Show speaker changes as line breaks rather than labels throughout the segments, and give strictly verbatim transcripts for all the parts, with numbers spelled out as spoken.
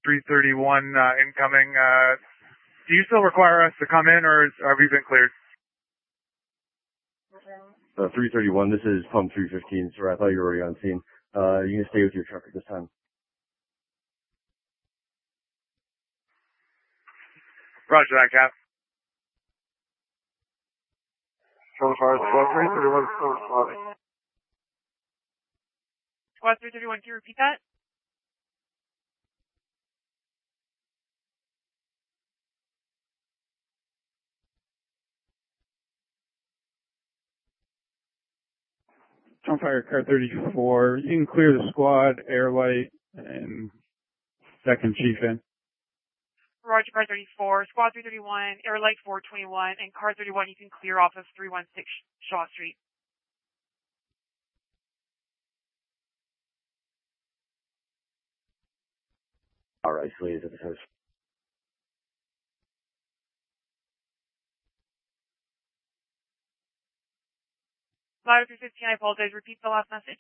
three thirty-one uh, incoming. Uh, do you still require us to come in, or is, have we been cleared?
Uh, three thirty-one, this is pump three fifteen, sir. I thought you were already on scene. Uh, you can stay with your truck at this time.
Roger that, Cap.
So far, squad three thirty-one still responding.
Squad three thirty-one, can you repeat that?
Jump Fire Car thirty-four. You can clear the squad, air light, and second chief in.
Roger, Car thirty-four, Squad three thirty-one, Air Light four twenty-one, and Car thirty-one you can clear off of three one six Shaw Street.
All right, please, at the house.
Louder three fifteen, I apologize. Repeat the last message.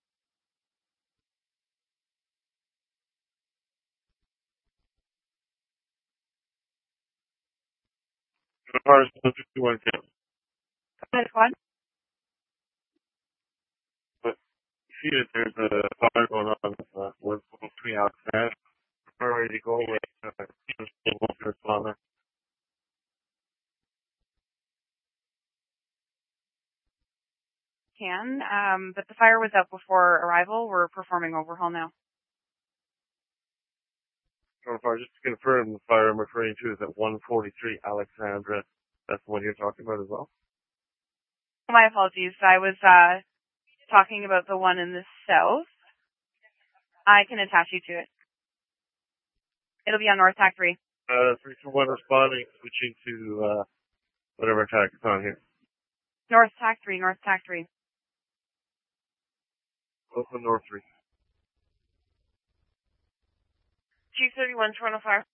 So far, fifty-one Cap.
Hi, Squad.
But see that there's a fire going on with uh, one three Alexander. We're ready to go with uh, responder.
Can, um, but the fire was out before arrival. We're performing overhaul now.
So far, just to confirm, the fire I'm referring to is at one forty-three Alexandra. That's the one you're talking about as well?
My apologies. I was uh, talking about the one in the south. I can attach you to it. It'll be on North Tack three.
Uh, three two one responding, switching to uh, whatever tack is on here.
North Tack three, North Tack three.
Open North three.
Chief thirty-one, Toronto Fire.